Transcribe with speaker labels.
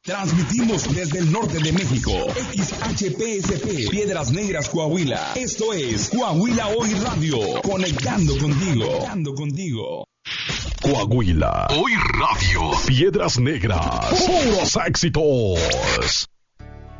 Speaker 1: Transmitimos desde el norte de México, XHPSP, Piedras Negras, Coahuila. Esto es Coahuila Hoy Radio, conectando contigo. Coahuila Hoy Radio, Piedras Negras, puros éxitos.